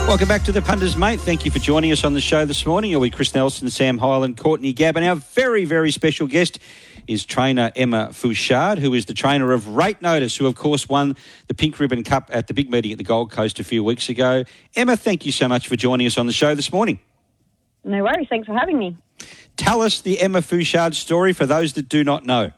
Welcome back to the Punters, mate. Thank you for joining us on the show this morning. You're with Chris Nelson, Sam Hyland, Courtney Gabb, and our very, very special guest is trainer Emma Fouchard, who is the trainer of Rate Notice, who, of course, won the Pink Ribbon Cup at the big meeting at the Gold Coast a few weeks ago. Emma, thank you so much for joining us on the show this morning. No worries. Thanks for having me. Tell us the Emma Fouchard story for those that do not know.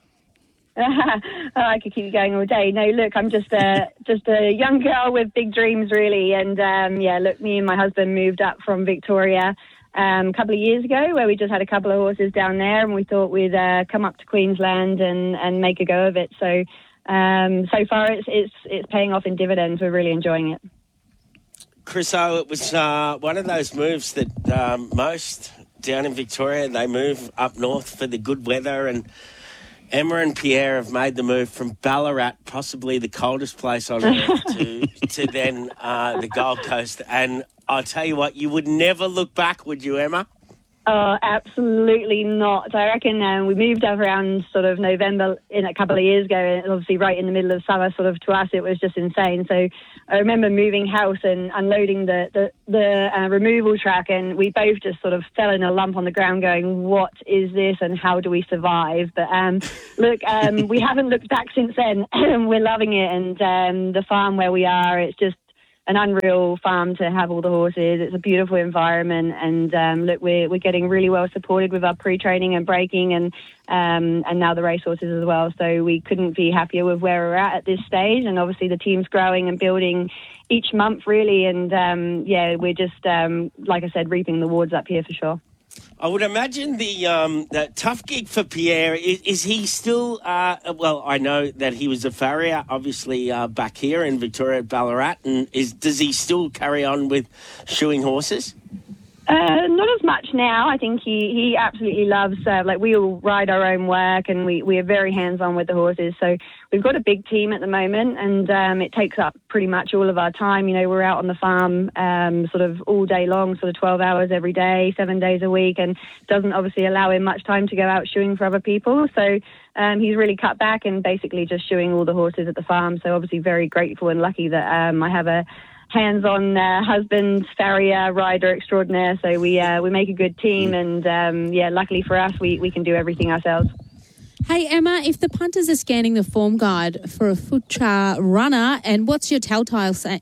I could keep going all day. No, look, I'm just a young girl with big dreams, really. And, look, me and my husband moved up from Victoria a couple of years ago, where we just had a couple of horses down there, and we thought we'd come up to Queensland and make a go of it. So so far it's paying off in dividends. We're really enjoying it. Chris, it was one of those moves that most down in Victoria, they move up north for the good weather, and Emma and Pierre have made the move from Ballarat, possibly the coldest place on earth, to then the Gold Coast. And I'll tell you what, you would never look back, would you, Emma? Oh, absolutely not. I reckon we moved up around sort of November in a couple of years ago, and obviously right in the middle of summer. Sort of to us, it was just insane. So I remember moving house and unloading the removal truck, and we both just sort of fell in a lump on the ground, going, "What is this, and how do we survive?" But look, we haven't looked back since then. We're loving it, and the farm where we are, it's just an unreal farm to have all the horses. It's a beautiful environment, and look, we're getting really well supported with our pre-training and breaking, and now the racehorses as well. So we couldn't be happier with where we're at this stage, and obviously the team's growing and building each month, really. And we're just like I said, reaping the rewards up here for sure. I would imagine the tough gig for Pierre. Is he still, I know that he was a farrier, obviously, back here in Victoria at Ballarat. And does he still carry on with shoeing horses? Not as much now. I think he absolutely loves, we all ride our own work, and we are very hands-on with the horses. So we've got a big team at the moment, and it takes up pretty much all of our time. You know, we're out on the farm sort of all day long, sort of 12 hours every day, 7 days a week, and doesn't obviously allow him much time to go out shoeing for other people. So he's really cut back and basically just shoeing all the horses at the farm. So obviously very grateful and lucky that I have a hands-on husband, farrier, rider extraordinaire. So we make a good team, and luckily for us, we can do everything ourselves. Hey Emma, if the punters are scanning the form guide for a Fouchard runner, and what's your telltale signs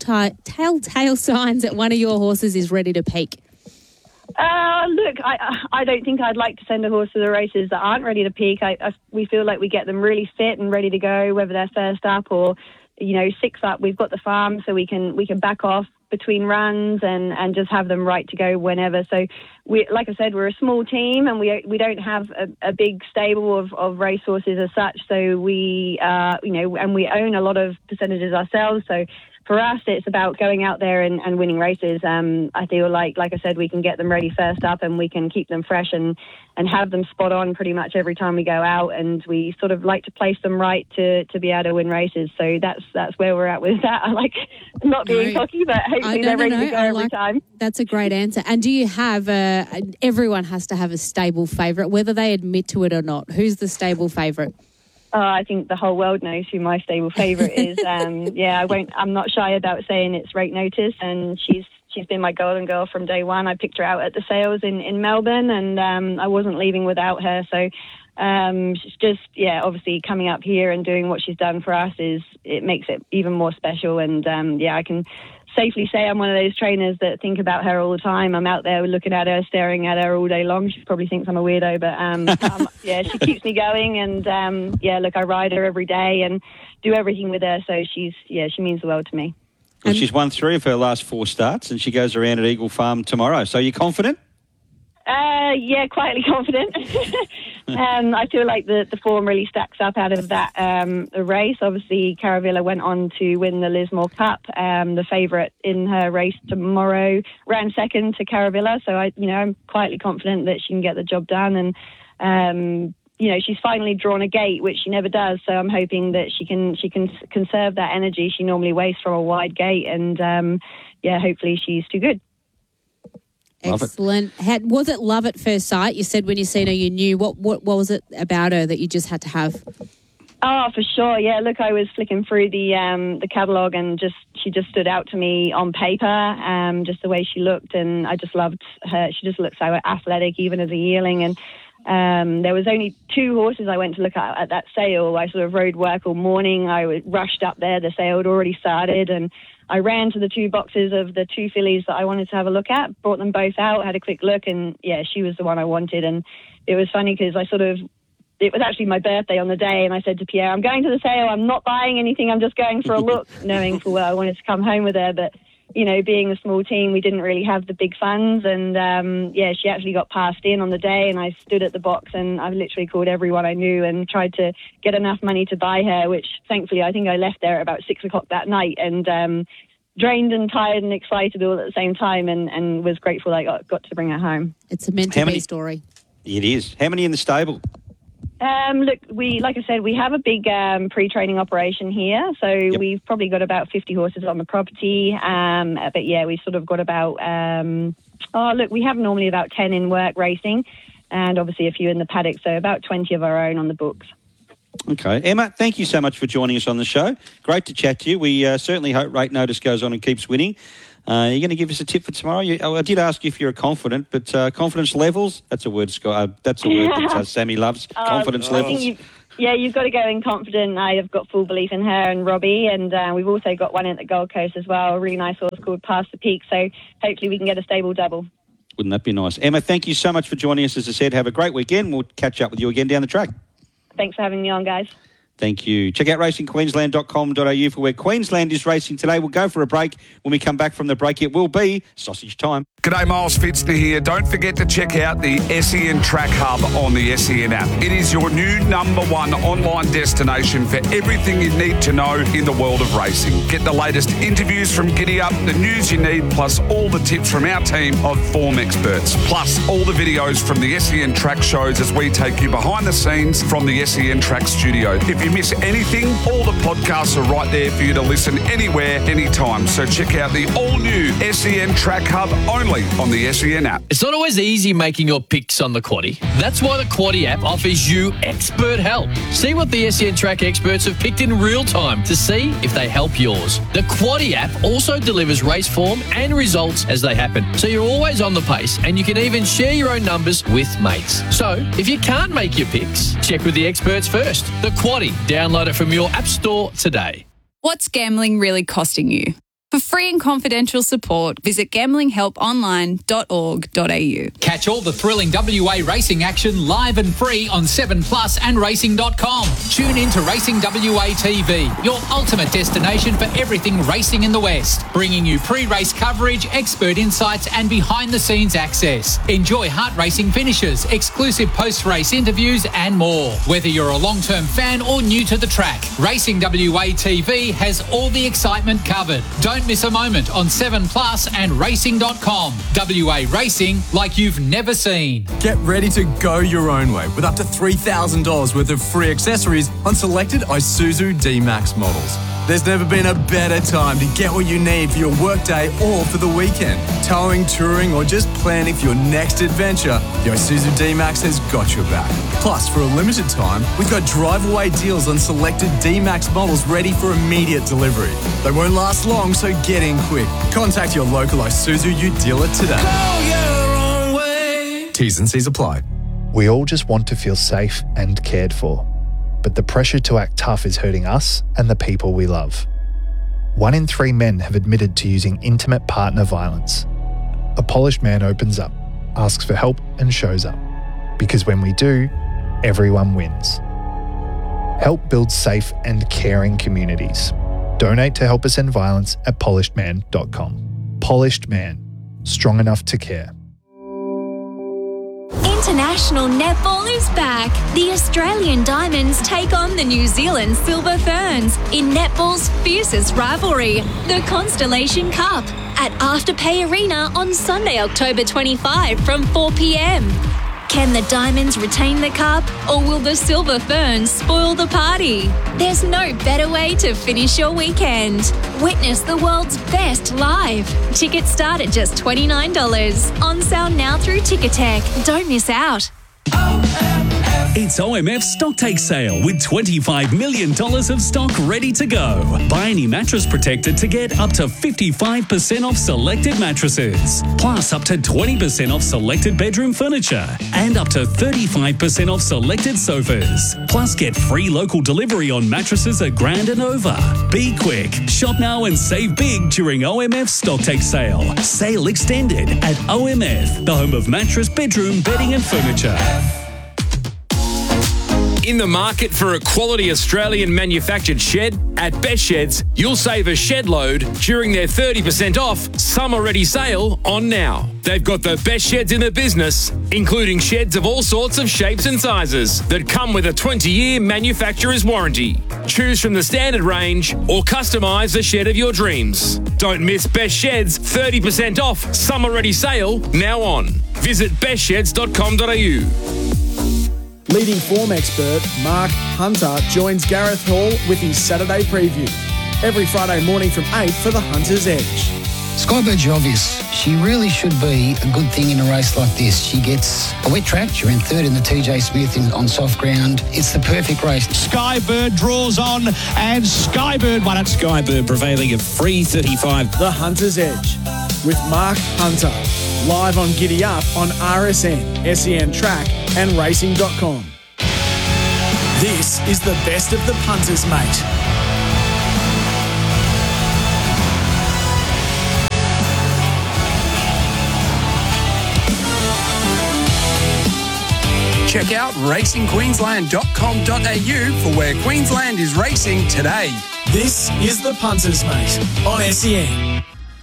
that one of your horses is ready to peak? Look, I don't think I'd like to send a horse to the races that aren't ready to peak. We feel like we get them really fit and ready to go, whether they're first up or six up. We've got the farm, so we can back off between runs and just have them right to go whenever. So like I said, we're a small team, and we don't have a big stable of racehorses as such. So we and we own a lot of percentages ourselves. So for us, it's about going out there and winning races. I feel like I said, we can get them ready first up, and we can keep them fresh and have them spot on pretty much every time we go out. And we sort of like to place them right to be able to win races. So that's where we're at with that. I like not being cocky, but hopefully they're ready to go every time. That's a great answer. And do you have everyone has to have a stable favourite, whether they admit to it or not? Who's the stable favourite? I think the whole world knows who my stable favourite is. I'm not shy about saying it's Rate Notice, and she's been my golden girl from day one. I picked her out at the sales in Melbourne, and I wasn't leaving without her. So she's just, obviously coming up here and doing what she's done for us it makes it even more special. And I can safely say I'm one of those trainers that think about her all the time. I'm out there looking at her, staring at her all day long. She probably thinks I'm a weirdo, but she keeps me going. And look, I ride her every day and do everything with her. So she means the world to me. Well, she's won 3 of her last 4 starts, and she goes around at Eagle Farm tomorrow. So are you confident? Quietly confident. I feel like the form really stacks up out of that race. Obviously, Caravilla went on to win the Lismore Cup. The favourite in her race tomorrow ran second to Caravilla, so I'm quietly confident that she can get the job done. And she's finally drawn a gate, which she never does. So I'm hoping that she can conserve that energy she normally wastes from a wide gate, and hopefully she's too good. Excellent. Was it love at first sight? You said when you seen her, you knew. What was it about her that you just had to have? Oh, for sure. Yeah, look, I was flicking through the catalogue and she just stood out to me on paper, just the way she looked, and I just loved her. She just looked so athletic, even as a yearling. And there was only 2 horses I went to look at that sale. I sort of rode work all morning. I rushed up there. The sale had already started, and I ran to the 2 boxes of the 2 fillies that I wanted to have a look at, brought them both out, had a quick look, and, yeah, she was the one I wanted. And it was funny because it was actually my birthday on the day, and I said to Pierre, I'm going to the sale, I'm not buying anything, I'm just going for a look, knowing full well I wanted to come home with her. But, you know, being a small team, we didn't really have the big funds, and, she actually got passed in on the day, and I stood at the box, and I literally called everyone I knew and tried to get enough money to buy her, which, thankfully, I think I left there at about 6 o'clock that night, and drained and tired and excited all at the same time, and was grateful I got to bring her home. It's a meant to be story. It is. How many in the stable? Look, like I said, we have a big pre-training operation here, so we've probably got about 50 horses on the property. But yeah, we've sort of got about, we have normally about 10 in work racing, and obviously a few in the paddock, so about 20 of our own on the books. Okay. Emma, thank you so much for joining us on the show. Great to chat to you. We certainly hope Rate Notice goes on and keeps winning. Are you going to give us a tip for tomorrow? I did ask you if you're confident, but confidence levels, that's a word that Sammy loves, confidence levels. You've got to go in confident. I have got full belief in her and Robbie, and we've also got one at the Gold Coast as well, a really nice horse called Past the Peak, so hopefully we can get a stable double. Wouldn't that be nice? Emma, thank you so much for joining us. As I said, have a great weekend. We'll catch up with you again down the track. Thanks for having me on, guys. Thank you. Check out racingqueensland.com.au for where Queensland is racing today. We'll go for a break. When we come back from the break, it will be sausage time. G'day, Miles Fitzner here. Don't forget to check out the SEN Track Hub on the SEN app. It is your new #1 online destination for everything you need to know in the world of racing. Get the latest interviews from Giddy Up, the news you need, plus all the tips from our team of form experts, plus all the videos from the SEN Track shows as we take you behind the scenes from the SEN Track studio. If you miss anything, all the podcasts are right there for you to listen anywhere, anytime. So check out the all-new SEN Track Hub only on the SEN app. It's not always easy making your picks on the Quaddie. That's why the Quaddie app offers you expert help. See what the SEN Track experts have picked in real time to see if they help yours. The Quaddie app also delivers race form and results as they happen, so you're always on the pace, and you can even share your own numbers with mates. So if you can't make your picks, check with the experts first. The Quaddie. Download it from your app store today. What's gambling really costing you? For free and confidential support, visit gamblinghelponline.org.au. Catch all the thrilling WA racing action live and free on 7plus and racing.com. Tune in to Racing WA TV, your ultimate destination for everything racing in the West, bringing you pre-race coverage, expert insights and behind-the-scenes access. Enjoy heart racing finishes, exclusive post-race interviews and more. Whether you're a long-term fan or new to the track, Racing WA TV has all the excitement covered. Don't miss a moment on 7plus and racing.com. WA racing like you've never seen. Get ready to go your own way with up to $3,000 worth of free accessories on selected Isuzu D-Max models. There's never been a better time to get what you need for your workday or for the weekend. Towing, touring, or just planning for your next adventure, the Isuzu D-Max has got your back. Plus, for a limited time, we've got drive-away deals on selected D-Max models ready for immediate delivery. They won't last long, so get in quick. Contact your local Isuzu Ute dealer today. Go your own way. T's and C's apply. We all just want to feel safe and cared for. But the pressure to act tough is hurting us and the people we love. 1 in 3 men have admitted to using intimate partner violence. A polished man opens up, asks for help and shows up. Because when we do, everyone wins. Help build safe and caring communities. Donate to Help Us End Violence at polishedman.com. Polished Man. Strong enough to care. International netball is back. The Australian Diamonds take on the New Zealand Silver Ferns in netball's fiercest rivalry, the Constellation Cup, at Afterpay Arena on Sunday, October 25 from 4 p.m. Can the Diamonds retain the cup, or will the Silver Ferns spoil the party? There's no better way to finish your weekend. Witness the world's best live. Tickets start at just $29. On sale now through Ticketek. Don't miss out. It's OMF's Stocktake Sale with $25 million of stock ready to go. Buy any mattress protector to get up to 55% off selected mattresses, plus up to 20% off selected bedroom furniture and up to 35% off selected sofas. Plus get free local delivery on mattresses at Grand and over. Be quick. Shop now and save big during OMF's Stocktake Sale. Sale extended at OMF, the home of mattress, bedroom, bedding and furniture. In the market for a quality Australian manufactured shed? At Best Sheds, you'll save a shed load during their 30% off summer ready sale on now. They've got the best sheds in the business, including sheds of all sorts of shapes and sizes that come with a 20-year manufacturer's warranty. Choose from the standard range or customise the shed of your dreams. Don't miss Best Sheds 30% off summer ready sale now on. Visit bestsheds.com.au. Leading form expert Mark Hunter joins Gareth Hall with his Saturday preview. Every Friday morning from 8 for the Hunter's Edge. Skybird's obvious. She really should be a good thing in a race like this. She gets a wet track. She ran third in the TJ Smith on soft ground. It's the perfect race. Skybird draws on and Skybird won it. Skybird prevailing at 3:35. The Hunter's Edge with Mark Hunter. Live on Giddy Up on RSN, SEN Track and Racing.com. This is the best of the punters, mate. Check out racingqueensland.com.au for where Queensland is racing today. This is the punters, mate, on SEN.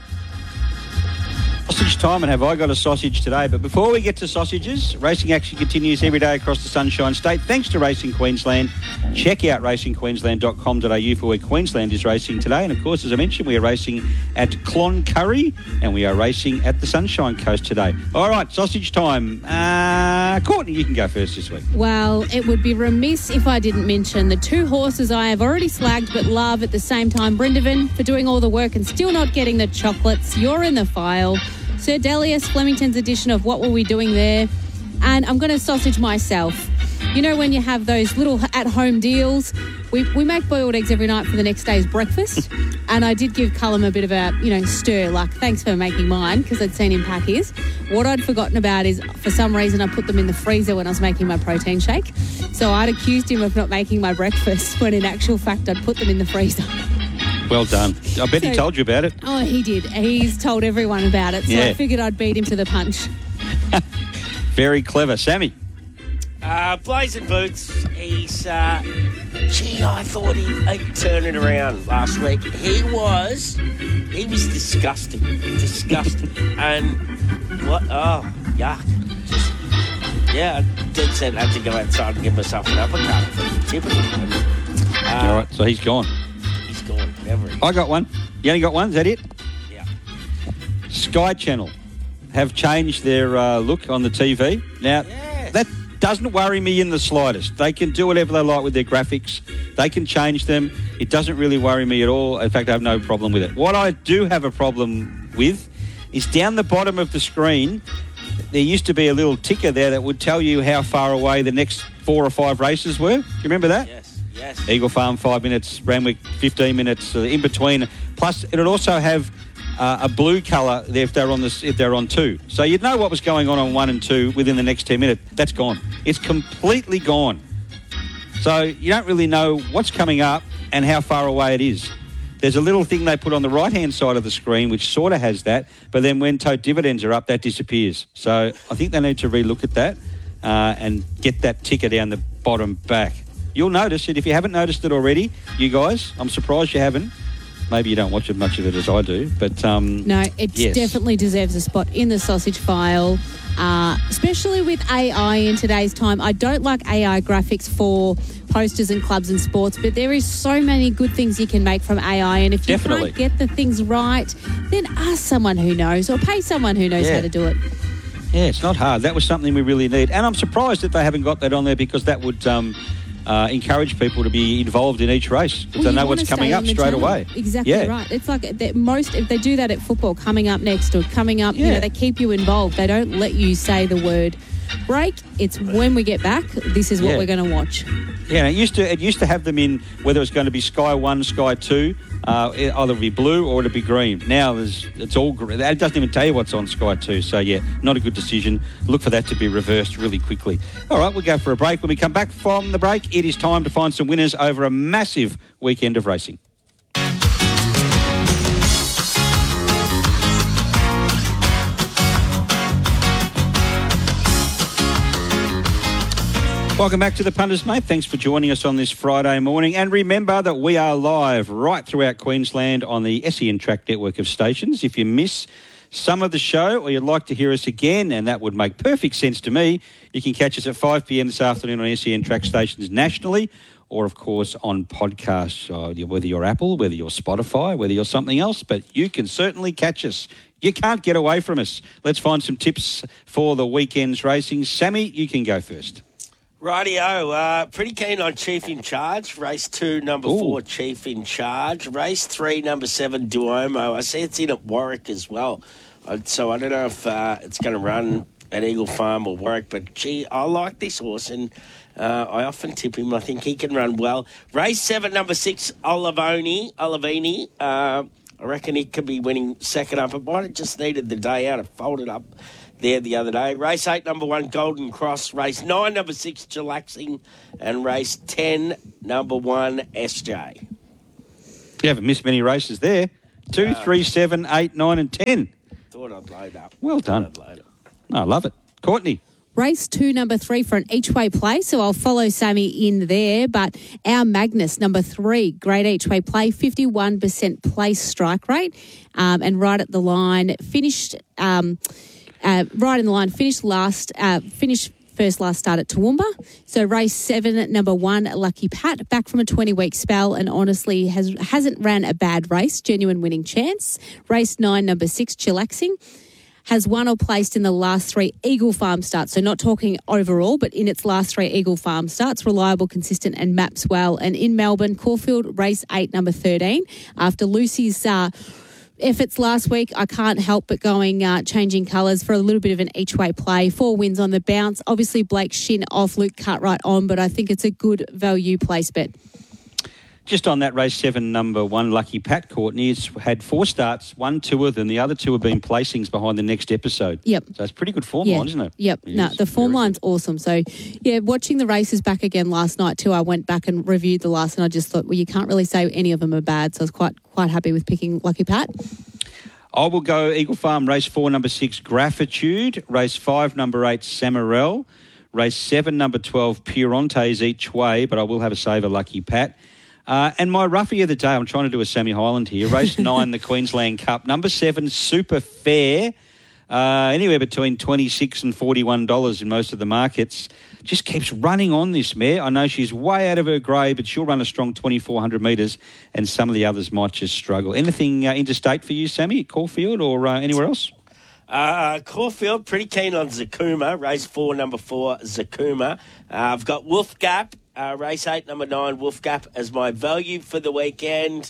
Sausage time, and have I got a sausage today? But before we get to sausages, racing action continues every day across the Sunshine State. Thanks to Racing Queensland. Check out racingqueensland.com.au for where Queensland is racing today. And of course, as I mentioned, we are racing at Cloncurry and we are racing at the Sunshine Coast today. All right, sausage time. Courtney, you can go first this week. Well, it would be remiss if I didn't mention the two horses I have already slagged but love at the same time. Brindavin for doing all the work and still not getting the chocolates. You're in the file. Sir Delius, Flemington's edition of What Were We Doing There? And I'm going to sausage myself. You know when you have those little at-home deals? We make boiled eggs every night for the next day's breakfast. And I did give Cullum a bit of a, stir, like, thanks for making mine, because I'd seen him pack his. What I'd forgotten about is, for some reason, I put them in the freezer when I was making my protein shake. So I'd accused him of not making my breakfast, when in actual fact I'd put them in the freezer. Well done. I bet he told you about it. Oh, he did. He's told everyone about it. So I figured I'd beat him to the punch. Very clever. Sammy? Blazing Boots, he's... I thought he'd turn it around last week. He was disgusting. Disgusting. And what? Oh, yuck. I did say I had to go outside and give myself an uppercut for tipping. All right, so he's gone. I got one. You only got one? Is that it? Yeah. Sky Channel have changed their look on the TV. Now, that doesn't worry me in the slightest. They can do whatever they like with their graphics. They can change them. It doesn't really worry me at all. In fact, I have no problem with it. What I do have a problem with is down the bottom of the screen, there used to be a little ticker there that would tell you how far away the next 4 or 5 races were. Do you remember that? Yes. Eagle Farm 5 minutes, Randwick 15 minutes in between. Plus, it would also have a blue colour if they're on 2. So you'd know what was going on 1 and 2 within the next 10 minutes. That's gone. It's completely gone. So you don't really know what's coming up and how far away it is. There's a little thing they put on the right-hand side of the screen which sort of has that, but then when tote dividends are up, that disappears. So I think they need to relook at that and get that ticker down the bottom back. You'll notice it. If you haven't noticed it already, you guys, I'm surprised you haven't. Maybe you don't watch as much of it as I do, but... no, it definitely deserves a spot in the sausage file, especially with AI in today's time. I don't like AI graphics for posters and clubs and sports, but there is so many good things you can make from AI, and if you can't get the things right, then ask someone who knows or pay someone who knows how to do it. Yeah, it's not hard. That was something we really need. And I'm surprised that they haven't got that on there because that would... encourage people to be involved in each race because they know what's coming up straight away. Exactly right. It's like if they do that at football, coming up next or coming up, they keep you involved. They don't let you say the word break. It's when we get back, this is what we're going to watch. Yeah, it used to have them in whether it's going to be Sky 1, Sky 2, either it'd be blue or it'd be green. Now it's all green. It doesn't even tell you what's on Sky 2. So, yeah, not a good decision. Look for that to be reversed really quickly. All right, we'll go for a break. When we come back from the break, it is time to find some winners over a massive weekend of racing. Welcome back to the Punters, mate. Thanks for joining us on this Friday morning. And remember that we are live right throughout Queensland on the SEN Track network of stations. If you miss some of the show or you'd like to hear us again, and that would make perfect sense to me, you can catch us at 5 p.m. this afternoon on SEN Track stations nationally, or, of course, on podcasts, whether you're Apple, whether you're Spotify, whether you're something else, but you can certainly catch us. You can't get away from us. Let's find some tips for the weekend's racing. Sammy, you can go first. Rightio, pretty keen on Chief in Charge. Race 2, number 4, Chief in Charge. Race 3, number 7, Duomo. I see it's in at Warwick as well. So I don't know if it's going to run at Eagle Farm or Warwick, but gee, I like this horse and I often tip him. I think he can run well. Race 7, number 6, Olivini. I reckon he could be winning second up. It might have just needed the day out. It folded up there the other day. Race 8, number 1, Golden Cross. Race 9, number 6, Chillaxing. And race 10, number 1, SJ. You haven't missed many races there. 2, 3, 7, 8, 9 and 10. Thought I'd load up. Well done. I love it. Courtney. Race 2, number 3 for an each-way play, so I'll follow Sammy in there. But our Magnus, number 3, great each-way play, 51% place strike rate, and right at the line, finished right in the line, finished first last start at Toowoomba. So race 7, number 1, Lucky Pat, back from a 20-week spell and honestly hasn't ran a bad race, genuine winning chance. Race 9, number 6, Chillaxing, has won or placed in the last 3 Eagle Farm starts. So not talking overall, but in its last 3 Eagle Farm starts, reliable, consistent and maps well. And in Melbourne, Caulfield, race 8, number 13. After Lucy's efforts last week, I can't help but changing colours for a little bit of an each-way play. 4 wins on the bounce. Obviously, Blake Shin off, Luke Cartwright on, but I think it's a good value place bet. Just on that race 7, number 1, Lucky Pat, Courtney, it's had 4 starts, 1 tour, then the other 2 have been placings behind the next episode. Yep. So it's pretty good form line, isn't it? Yep. No, the form line's awesome. So, yeah, watching the races back again last night too, I went back and reviewed the last and I just thought, well, you can't really say any of them are bad. So I was quite happy with picking Lucky Pat. I will go Eagle Farm, race 4, number 6, Gratitude. Race 5, number 8, Samarel. Race 7, number 12, Purontes each way, but I will have a saver, Lucky Pat. And my roughie of the day, I'm trying to do a Sammy Highland here. Race 9, the Queensland Cup. Number 7, Super Fair. Anywhere between $26 and $41 in most of the markets. Just keeps running on this mare. I know she's way out of her grade, but she'll run a strong 2,400 metres, and some of the others might just struggle. Anything interstate for you, Sammy, at Caulfield or anywhere else? Caulfield, pretty keen on Zakuma. Race 4, number 4, Zakuma. I've got Wolf Gap. Race 8, number 9, Wolf Gap as my value for the weekend.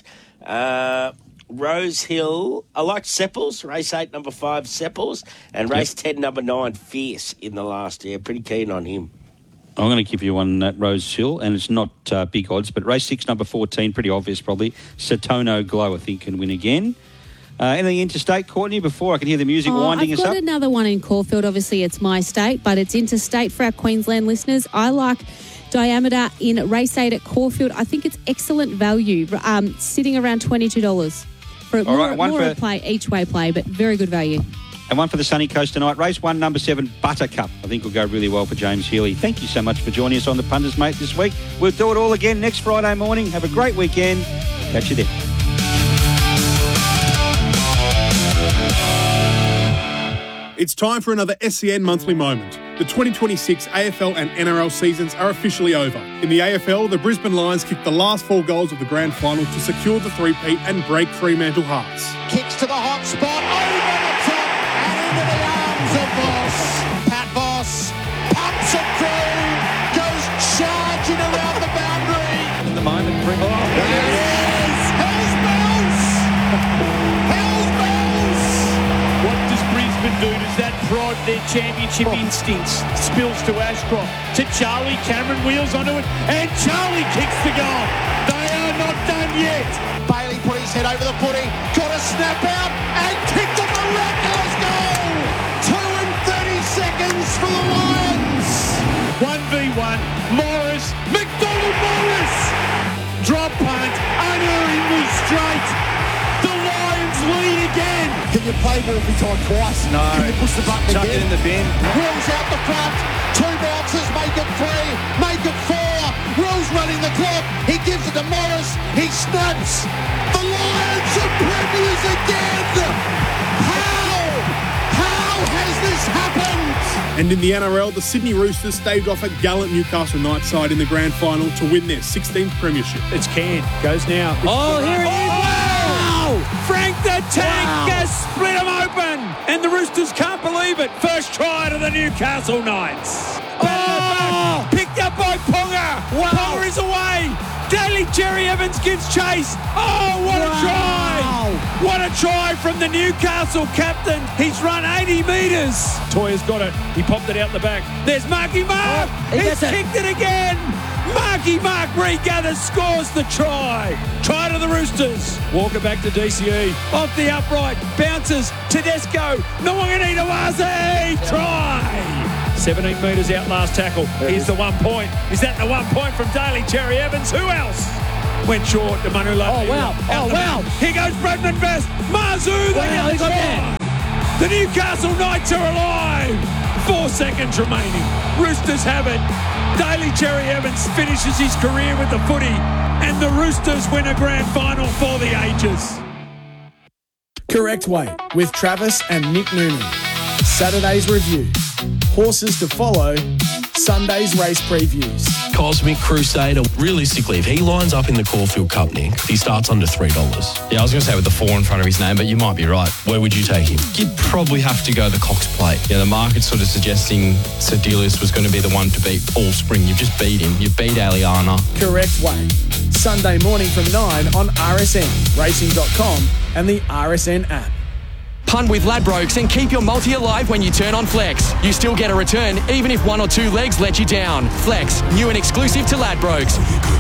Rose Hill. I like Sepples. Race 8, number 5, Sepples. And race 10, number 9, Fierce in the last year. Pretty keen on him. I'm going to give you one at Rose Hill, and it's not big odds, but race 6, number 14, pretty obvious probably. Satono Glow, I think, can win again. Anything interstate, Courtney, before I can hear the music winding us up? I've got another one in Caulfield. Obviously, it's my state, but it's interstate for our Queensland listeners. I like Diameter in race 8 at Caulfield. I think it's excellent value, sitting around $22 for more a play, each way play, but very good value. And one for the Sunny Coast tonight. Race 1, number 7, Buttercup. I think will go really well for James Healy. Thank you so much for joining us on the Punters, mate, this week. We'll do it all again next Friday morning. Have a great weekend. Catch you there. It's time for another SEN Monthly Moment. The 2026 AFL and NRL seasons are officially over. In the AFL, the Brisbane Lions kicked the last 4 goals of the grand final to secure the three-peat and break Fremantle hearts. Kicks to the hot spot, over the top and into the arms of Voss. Pat Voss pumps it through, goes charging around the boundary. In the moment, there it is! Hell's bells! Hell's bells! What does Brisbane do? mood as that pride of their championship instincts spills to Ashcroft. To Charlie, Cameron wheels onto it, and Charlie kicks the goal. They are not done yet. Bailey put his head over the footy, got a snap out, and kicked a miraculous goal! 2 and 30 seconds for the Lions! 1v1, Morris, McDonald Morris! Drop punt, unerringly straight. The Lions lead again. Can you play ball behind twice? No. Can you push the button Chuck again? it in the bin. Wills out the front. 2 bounces, make it 3, make it 4. Wills running the clock. He gives it to Morris. He snaps. The Lions are premiers again. How has this happened? And in the NRL, the Sydney Roosters staved off a gallant Newcastle Knights side in the grand final to win their 16th premiership. It's Can. Goes now. Oh, here it is. Wow! Frank the Tank has split them open. And the Roosters can't believe it. First try to the Newcastle Knights. Back. Picked up by Ponga. Wow. Ponga is away. Daly Jerry Evans gives chase. Oh, what a try! What a try from the Newcastle captain. He's run 80 metres. Toya's got it. He popped it out the back. There's Marky Mark. He's kicked it again. Marky Mark regathers, scores the try. Try to the Roosters. Walker back to DCE. Off the upright. Bounces. Tedesco. Nwanganitawazi. Try. 17 metres out last tackle. Here's the 1 point. Is that the 1 point from Daly Cherry Evans? Who else? Went short to Manula. Oh, wow. Oh, wow. Here goes Bradman Best. Mazu, they get the try. The Newcastle Knights are alive. 4 seconds remaining. Roosters have it. Daly Cherry Evans finishes his career with the footy, and the Roosters win a grand final for the ages. Correct Way with Travis and Nick Noonan. Saturday's review. Horses to follow. Sunday's race previews. Cosmic Crusader. Realistically, if he lines up in the Caulfield Cup, Nick, he starts under $3. Yeah, I was going to say with the 4 in front of his name, but you might be right. Where would you take him? You'd probably have to go the Cox Plate. Yeah, the market's sort of suggesting Sedelius was going to be the one to beat all spring. You've just beat him. You've beat Aliana. Correct Way. Sunday morning from 9 on RSN, racing.com and the RSN app. Punt with Ladbrokes and keep your multi alive when you turn on Flex. You still get a return even if 1 or 2 legs let you down. Flex, new and exclusive to Ladbrokes.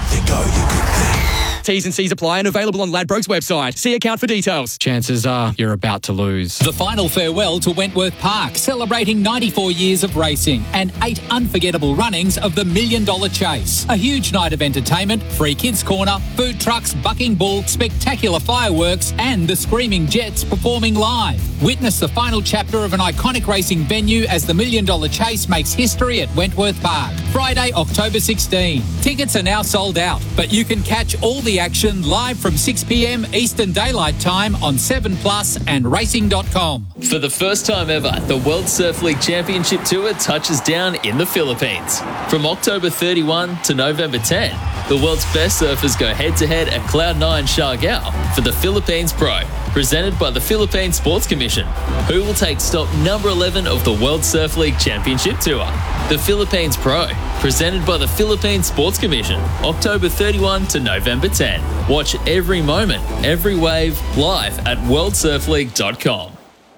T's and C's apply and available on Ladbrokes website. See account for details. Chances are you're about to lose. The final farewell to Wentworth Park, celebrating 94 years of racing and 8 unforgettable runnings of the $1 Million Chase. A huge night of entertainment, free kids corner, food trucks, bucking bull, spectacular fireworks and the Screaming Jets performing live. Witness the final chapter of an iconic racing venue as the $1 Million Chase makes history at Wentworth Park. Friday, October 16. Tickets are now sold out, but you can catch all the action live from 6 p.m. Eastern Daylight Time on 7plus and racing.com. For the first time ever, the World Surf League Championship Tour touches down in the Philippines. From October 31 to November 10, the world's best surfers go head-to-head at Cloud9 Siargao for the Philippines Pro, presented by the Philippine Sports Commission, who will take stop number 11 of the World Surf League Championship Tour. The Philippines Pro, presented by the Philippine Sports Commission, October 31 to November 10. Watch every moment, every wave, live at worldsurfleague.com.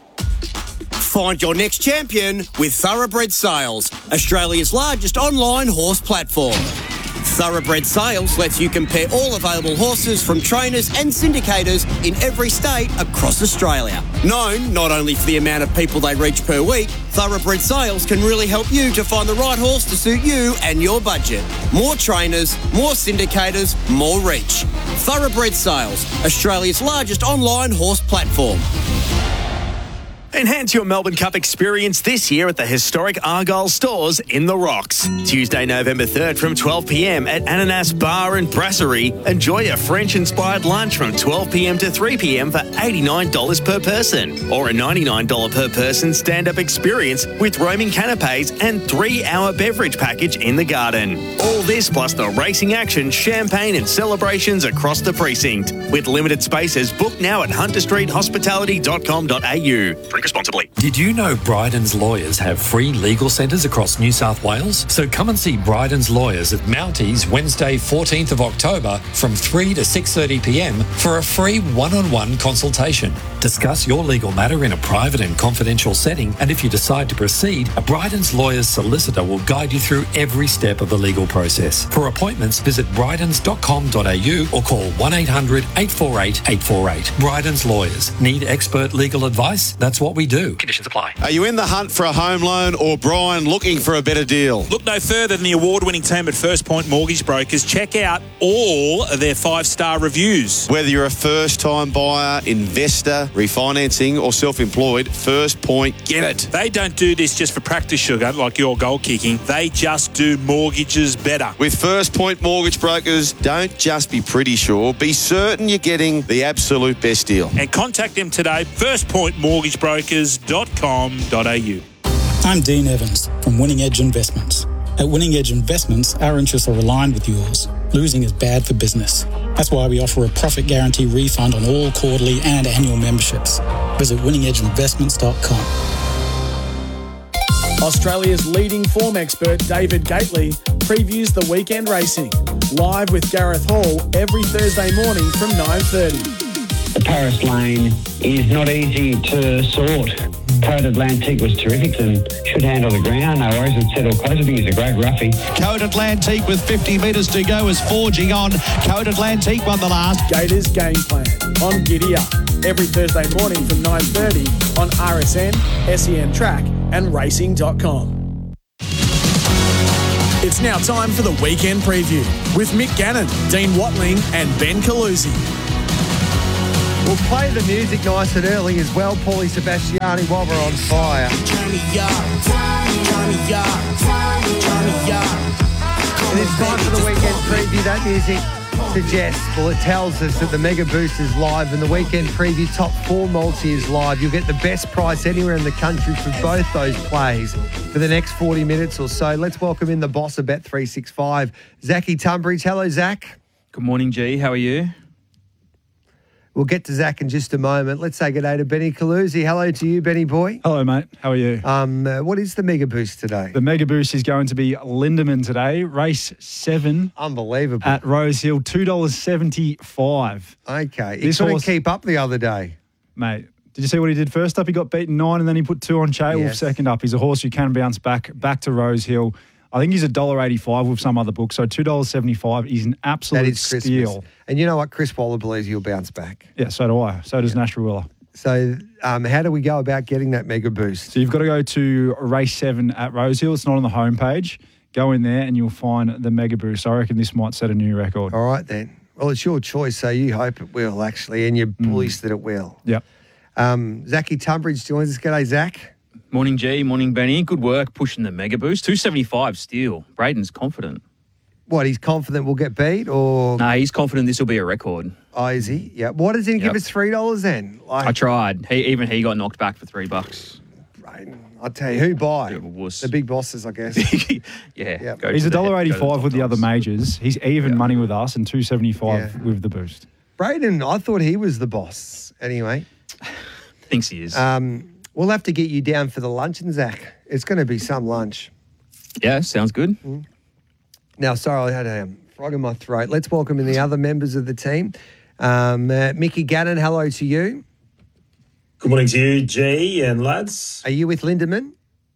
Find your next champion with Thoroughbred Sales, Australia's largest online horse platform. Thoroughbred Sales lets you compare all available horses from trainers and syndicators in every state across Australia. Known not only for the amount of people they reach per week, Thoroughbred Sales can really help you to find the right horse to suit you and your budget. More trainers, more syndicators, more reach. Thoroughbred Sales, Australia's largest online horse platform. Enhance your Melbourne Cup experience this year at the historic Argyle stores in the Rocks. Tuesday, November 3rd from 12 p.m. at Ananas Bar and Brasserie. Enjoy a French-inspired lunch from 12 p.m. to 3 p.m. for $89 per person, or a $99 per person stand-up experience with roaming canapes and 3-hour beverage package in the garden. All this plus the racing action, champagne and celebrations across the precinct. With limited spaces, book now at hunterstreethospitality.com.au. Drink responsibly. Did you know Bryden's Lawyers have free legal centres across New South Wales? So come and see Bryden's Lawyers at Mounties Wednesday 14th of October from 3 to 6:30pm for a free one-on-one consultation. Discuss your legal matter in a private and confidential setting, and if you decide to proceed, a Bryden's Lawyers solicitor will guide you through every step of the legal process. For appointments, visit brydens.com.au or call 1800 848 848. Bryden's Lawyers. Need expert legal advice? That's what we do. Conditions apply. Are you in the hunt for a home loan or, Brian, looking for a better deal? Look no further than the award-winning team at First Point Mortgage Brokers. Check out all of their 5-star reviews. Whether you're a first-time buyer, investor, refinancing or self-employed, First Point get it. They don't do this just for practice, sugar, like your goal kicking. They just do mortgages better. With First Point Mortgage Brokers, don't just be pretty sure, be certain you're getting the absolute best deal. And contact them today, firstpointmortgagebrokers.com.au. I'm Dean Evans from Winning Edge Investments. At Winning Edge Investments, our interests are aligned with yours. Losing is bad for business. That's why we offer a profit guarantee refund on all quarterly and annual memberships. Visit winningedgeinvestments.com. Australia's leading form expert David Gately previews the weekend racing, live with Gareth Hall every Thursday morning from 9:30. The Paris lane is not easy to sort. Code Atlantique was terrific and should handle the ground. No worries, it's settled close. I think he's a great roughie. Code Atlantique with 50 metres to go is forging on. Code Atlantique won the last. Gators Game Plan on Giddy Up every Thursday morning from 9:30 on RSN, SEN Track and Racing.com. It's now time for the weekend preview with Mick Gannon, Dean Watling and Ben Calusi. We'll play the music nice and early as well, Paulie Sebastiani, while we're on fire. And it's time for the weekend preview. That music suggests, well, it tells us that the Mega Boost is live and the weekend preview top 4 multi is live. You'll get the best price anywhere in the country for both those plays for the next 40 minutes or so. Let's welcome in the boss of Bet365, Zachy Tunbridge. Hello, Zach. Good morning, G. How are you? We'll get to Zach in just a moment. Let's say good day to Benny Calusi. Hello to you, Benny boy. Hello, mate. How are you? What is the Mega Boost today? The Mega Boost is going to be Lindemann today, race 7. Unbelievable. At Rosehill, $2.75. Okay. He couldn't keep up the other day. Mate, did you see what he did first up? He got beaten 9 and then he put 2 on Chaywolf second up. He's a horse who can bounce back to Rosehill. I think he's $1.85 with some other book, so $2.75. He's an absolute steal. And you know what? Chris Waller believes he'll bounce back. Yeah, so do I. So does Nash Rawiller. So how do we go about getting that Mega Boost? So you've got to go to race 7 at Rosehill. It's not on the homepage. Go in there and you'll find the Mega Boost. I reckon this might set a new record. All right, then. Well, it's your choice, so you hope it will, actually, and you're bullish that it will. Yep. Zachy Tunbridge joins us. G'day, Zach. Morning, G. Morning, Benny. Good work pushing the Mega Boost. $2.75 steal. Braden's confident. What, he's confident we'll get beat or? No, he's confident this will be a record. Oh, is he? Yeah. What does he give us $3 then? I tried. He got knocked back for $3. Braden, I'll tell you, who buy? The big bosses, I guess. Yeah. He's $1.85 with the other majors. He's even money with us and $2.75 with the boost. Braden, I thought he was the boss. Anyway. Thinks he is. We'll have to get you down for the luncheon, Zach. It's going to be some lunch. Yeah, sounds good. Now, sorry, I had a frog in my throat. Let's welcome in the other members of the team. Mickey Gannon, hello to you. Good morning to you, G and lads. Are you with Lindemann?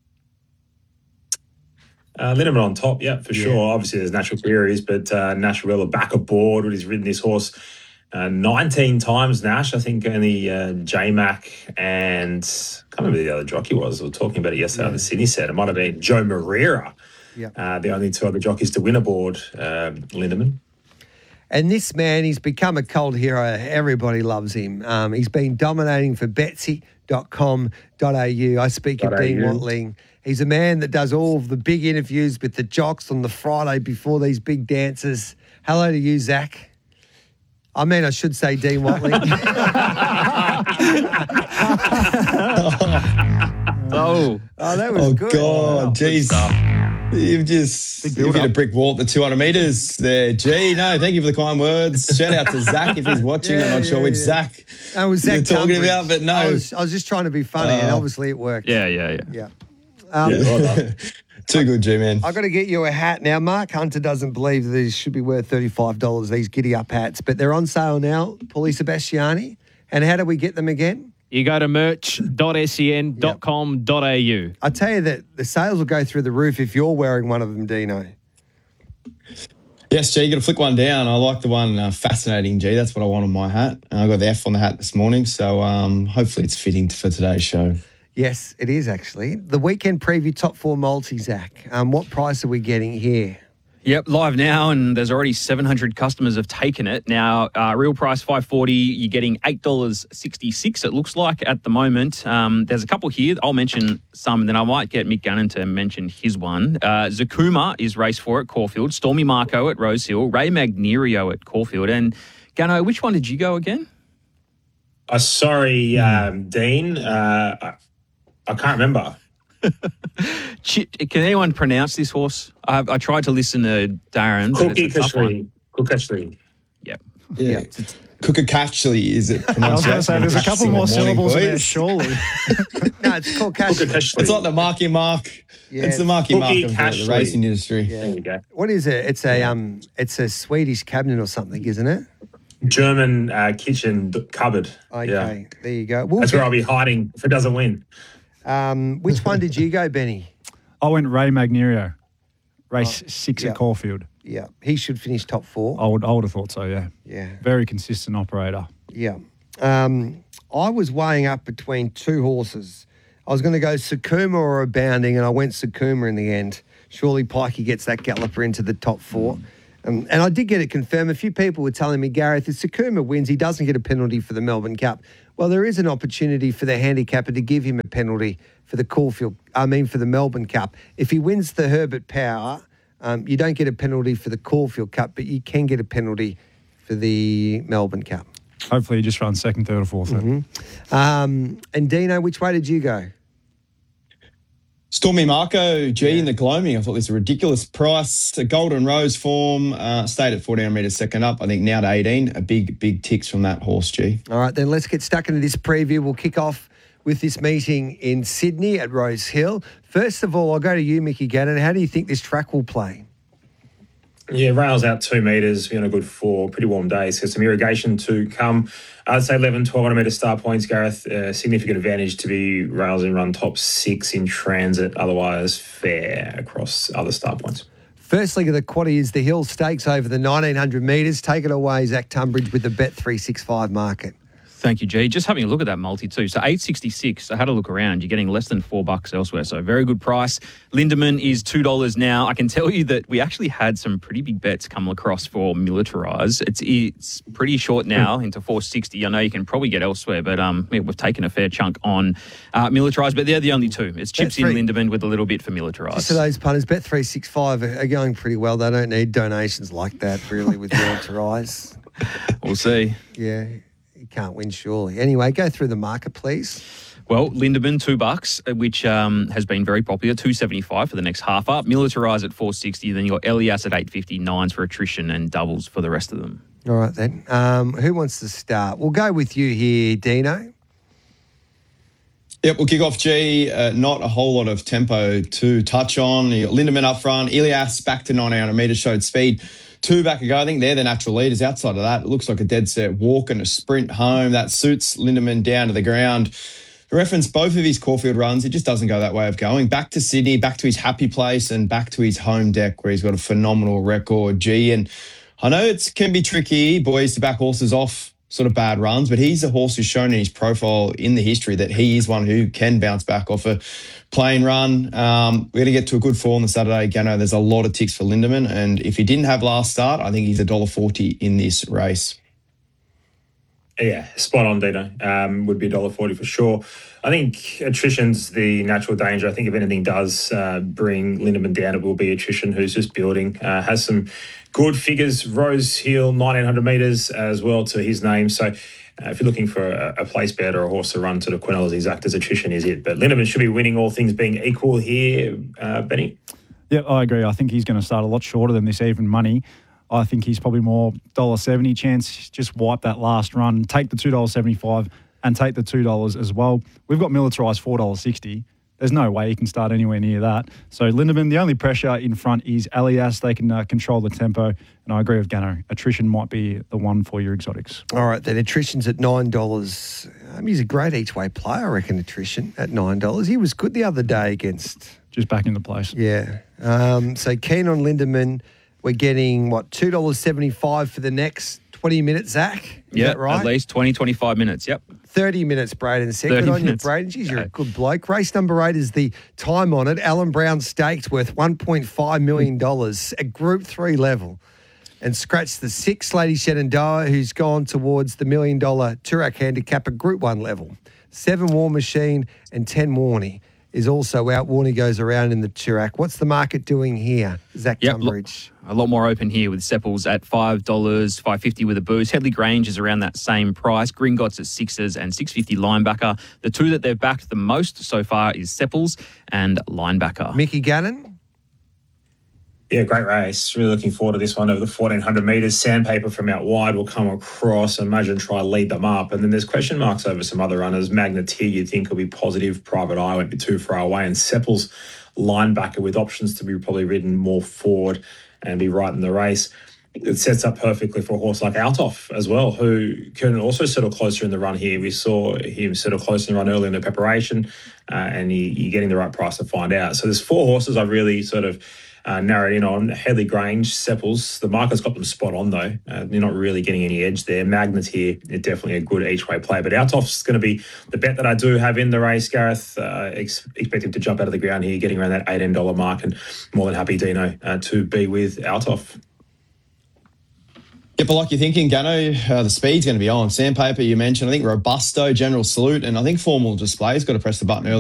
Lindemann on top, yeah, for sure. Obviously, there's natural queries, but Nash Rawiller back aboard. He's ridden this horse 19 times, Nash. I think only J-Mac and I can't remember who the other jockey was. We were talking about it yesterday on the Sydney set. It might have been Joe Moreira. The only 2 other jockeys to win aboard Lindemann. And this man, he's become a cult hero. Everybody loves him. He's been dominating for Betsy.com.au. I speak of Dean Watling. He's a man that does all of the big interviews with the jocks on the Friday before these big dances. Hello to you, Zach. I mean, I should say Dean Watling. Oh, that was good. God, jeez. You've just hit a brick wall at the 200 metres there. Gee, no, thank you for the kind words. Shout out to Zach if he's watching. I'm not sure which Zach was you're Zach talking Tunbridge. about, but no. I was just trying to be funny, and obviously it worked. Yeah. Too good, G-Man. I've got to get you a hat now. Mark Hunter doesn't believe that these should be worth $35, these giddy-up hats, but they're on sale now, Paulie Sebastiani. And how do we get them again? You go to merch.sen.com.au. I tell you that the sales will go through the roof if you're wearing one of them, Dino. Yes, G, you got to flick one down. I like the one fascinating, G. That's what I want on my hat. I got the F on the hat this morning, so hopefully it's fitting for today's show. Yes, it is actually. The weekend preview top 4 multi, Zach. What price are we getting here? Yep, live now, and there's already 700 customers have taken it. Now, real price $5.40, you're getting $8.66, it looks like, at the moment. There's a couple here. I'll mention some, and then I might get Mick Gunnan to mention his one. Zakuma is race 4 at Caulfield, Stormy Marco at Rosehill, Ray Magnerio at Caulfield. And, Gunno, which one did you go again? Sorry, Dean. I can't remember. Can anyone pronounce this horse? I tried to listen to Darren. Kukashli. Yep. Yeah. Kukashli, is it? I was going to say, there's a couple more syllables in there, surely. No, it's called Kukashli. It's like the Marky Mark. Yeah, it's the Marky Mark of the racing industry. Yeah. There you go. What is it? It's a Swedish cabinet or something, isn't it? German kitchen cupboard. Okay, there you go. That's where I'll be hiding if it doesn't win. Which one did you go, Benny? I went Ray Magnerio, race 6 at Caulfield. Yeah, he should finish top 4. I would have thought so, yeah. Yeah. Very consistent operator. Yeah. I was weighing up between 2 horses. I was going to go Sakuma or Abounding, and I went Sakuma in the end. Surely Pikey gets that galloper into the top 4. And I did get it confirmed. A few people were telling me, Gareth, if Sakuma wins, he doesn't get a penalty for the Melbourne Cup. Well, there is an opportunity for the handicapper to give him a penalty for the for the Melbourne Cup. If he wins the Herbert Power, you don't get a penalty for the Caulfield Cup, but you can get a penalty for the Melbourne Cup. Hopefully he just runs 2nd, 3rd or 4th. Mm-hmm. And Dino, which way did you go? Stormy Marco, G in the gloaming. I thought this was a ridiculous price. A Golden Rose form, stayed at 14 metres second up. I think now to 18. A big ticks from that horse, G. All right, then let's get stuck into this preview. We'll kick off with this meeting in Sydney at Rose Hill. First of all, I'll go to you, Mickey Gannon. How do you think this track will play? Yeah, rails out 2 metres, be on a good 4, pretty warm day. So some irrigation to come. I'd say 11, 1,200 metre start points, Gareth. Significant advantage to be rails and run top 6 in transit. Otherwise, fair across other start points. First leg of the quaddie is the Hill Stakes over the 1,900 metres. Take it away, Zach Tunbridge, with the Bet365 market. Thank you, G. Just having a look at that multi too. So $8.66. I had a look around. You're getting less than $4 elsewhere. So very good price. Lindemann is $2 now. I can tell you that we actually had some pretty big bets come across for Militarize. It's pretty short now into $4.60. I know you can probably get elsewhere, but we've taken a fair chunk on Militarize. But they're the only 2. It's chips in Lindemann with a little bit for Militarize. Just for those punters, Bet365 are going pretty well. They don't need donations like that really with Militarize. We'll see. Yeah. You can't win, surely. Anyway, go through the market, please. Well, Lindemann, $2, which has been very popular, $2.75 for the next half up. Militarize at $4.60. Then you got Elias at $8.50, 9s for attrition and doubles for the rest of them. All right, then. Who wants to start? We'll go with you here, Dino. Yep, we'll kick off, G. Not a whole lot of tempo to touch on. You got Lindemann up front. Elias back to 900 metres, showed speed. 2 back ago, I think they're the natural leaders. Outside of that, it looks like a dead set walk and a sprint home. That suits Lindemann down to the ground. To reference both of his Caulfield runs, it just doesn't go that way of going. Back to Sydney, back to his happy place and back to his home deck where he's got a phenomenal record, G. And I know it can be tricky, boys, to back horses off sort of bad runs, but he's a horse who's shown in his profile in the history that he is one who can bounce back off a plain run. We're going to get to a good fall on the Saturday. Gano, there's a lot of ticks for Lindemann, and if he didn't have last start, I think he's $1.40 in this race. Yeah, spot on, Dino. Would be $1.40 for sure. I think attrition's the natural danger. I think if anything does bring Lindemann down, it will be attrition, who's just building. Has some good figures. Rose Hill, 1,900 metres as well to his name. So if you're looking for a place bet or a horse to run to the Quinellas exactas, attrition is it. But Lindemann should be winning, all things being equal here, Benny. Yeah, I agree. I think he's going to start a lot shorter than this even money. I think he's probably more $1.70 chance. Just wipe that last run, take the $2.75 and take the $2 as well. We've got militarised $4.60. There's no way he can start anywhere near that. So Lindemann, the only pressure in front is Elias. They can control the tempo. And I agree with Gano. Attrition might be the one for your exotics. All right, then attrition's at $9. He's a great each-way player, I reckon, attrition at $9. He was good the other day against... Just back into place. Yeah. So keen on Lindemann. We're getting, $2.75 for the next 20 minutes, Zach? Is that right? At least 20, 25 minutes, yep. 30 minutes, Braden said. Good on you, Braden. Jeez, you're a good bloke. Race number 8 is the time on it. Alan Brown Stakes worth $1.5 million at Group 3 level. And scratch the 6 Lady Shenandoah, who's gone towards the $1 million Toorak handicap at Group 1 level. 7 War Machine and 10 Warney is also out. Warney goes around in the Toorak. What's the market doing here, Zach Tunbridge? A lot more open here with Sepples at $5, $5.50 with a boost. Headley Grange is around that same price. Gringotts at $6 and $6.50 Linebacker. The two that they've backed the most so far is Sepples and Linebacker. Mickey Gannon? Yeah, great race. Really looking forward to this one over the 1,400 metres. Sandpaper from out wide will come across. Imagine try to lead them up. And then there's question marks over some other runners. Magneteer, you'd think will be positive. Private Eye won't be too far away. And Sepples, Linebacker, with options to be probably ridden more forward and be right in the race. It sets up perfectly for a horse like Altoff as well, who can also settle closer in the run here. We saw him settle closer in the run early in the preparation, and you're getting the right price to find out. So there's 4 horses I really sort of narrowed in on. Headley Grange, Sepples. The market's got them spot on, though. You're not really getting any edge there. Magneteer is definitely a good each-way play. But Altoff's going to be the bet that I do have in the race, Gareth. Expect him to jump out of the ground here, getting around that $18 mark, and more than happy, Dino, to be with Altoff. Yep, I like your thinking, Gano. The speed's going to be on. Sandpaper, you mentioned. I think Robusto, General Salute, and I think Formal Display's got to press the button early